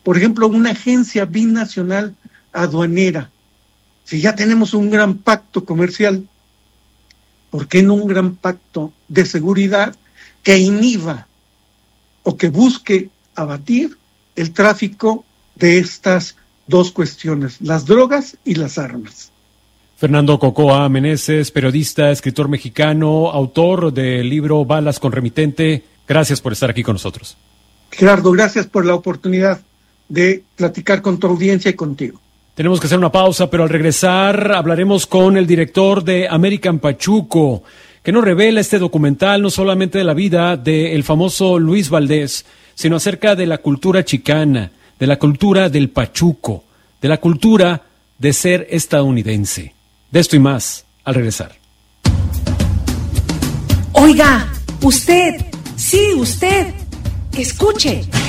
por ejemplo, una agencia binacional aduanera. Si ya tenemos un gran pacto comercial, ¿por qué no un gran pacto de seguridad que inhiba o que busque abatir el tráfico de estas dos cuestiones, las drogas y las armas? Fernando Cocoa Meneses, periodista, escritor mexicano, autor del libro Balas con Remitente, gracias por estar aquí con nosotros. Gerardo, gracias por la oportunidad de platicar con tu audiencia y contigo. Tenemos que hacer una pausa, pero al regresar hablaremos con el director de American Pachuco, que nos revela este documental no solamente de la vida del famoso Luis Valdés, sino acerca de la cultura chicana, de la cultura del pachuco, de la cultura de ser estadounidense. De esto y más, al regresar. Oiga, usted, sí, usted, escuche.